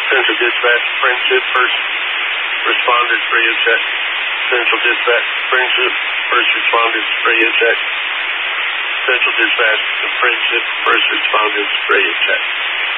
Central Dispatch, Friendship, first responders, radio check. Central Dispatch, Friendship, first responders, radio check. Central Dispatch, Friendship, first responders, radio check.